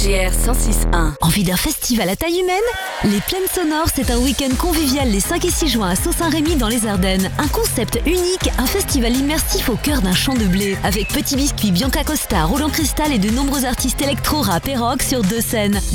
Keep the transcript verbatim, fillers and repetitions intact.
G R cent six un. Envie d'un festival à taille humaine? Les Plaines Sonores, c'est un week-end convivial les cinq et six juin à Sault-Saint-Rémy dans les Ardennes. Un concept unique, un festival immersif au cœur d'un champ de blé. Avec Petit Biscuit, Bianca Costa, Roland Cristal et de nombreux artistes électro, rap et rock sur deux scènes.